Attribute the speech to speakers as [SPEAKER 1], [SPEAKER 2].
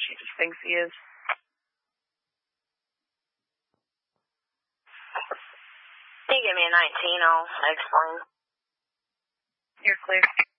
[SPEAKER 1] she just thinks he is.
[SPEAKER 2] You give me a 19, I'll explain.
[SPEAKER 1] You're clear.